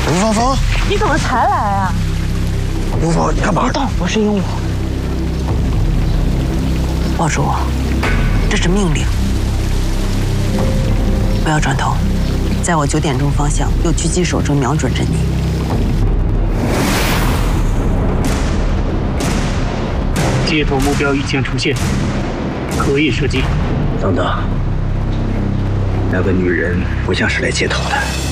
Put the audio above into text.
吴芳芳， 你怎么才来啊？ 吴芳，你干嘛？ 别动，我是鹦鹉。抱住我，这是命令。不要转头，在我9点钟方向，用狙击手正瞄准着你。 接头目标已经出现，可以射击。 等等，那个女人不像是来接头的。